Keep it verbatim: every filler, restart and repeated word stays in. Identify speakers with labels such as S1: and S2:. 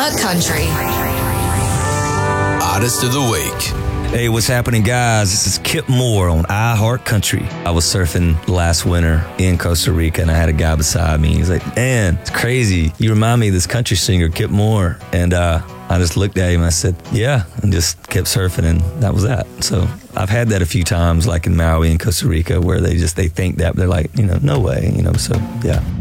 S1: iHeart Country.
S2: Artist of the Week.
S3: Hey, what's happening, guys? This is Kip Moore on iHeart Country. I was surfing last winter in Costa Rica, and I had a guy beside me. He's like, man, it's crazy. You remind me of this country singer, Kip Moore. And uh, I just looked at him, and I said, yeah, and just kept surfing, and that was that. So I've had that a few times, like in Maui and Costa Rica, where they just, they think that, they're like, you know, no way, you know, so yeah.